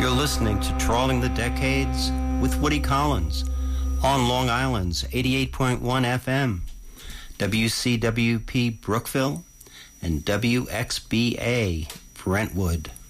listening to Trawling the Decades with Woody Collins on Long Island's 88.1 FM, WCWP Brookville, and WXBA Brentwood.